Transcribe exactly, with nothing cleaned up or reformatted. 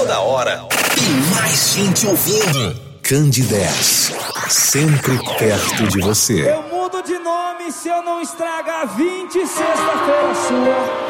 toda hora. Tem mais gente ouvindo. Candidez, sempre perto de você. Eu mudo de nome se eu não estragar vinte sexta-feira sua.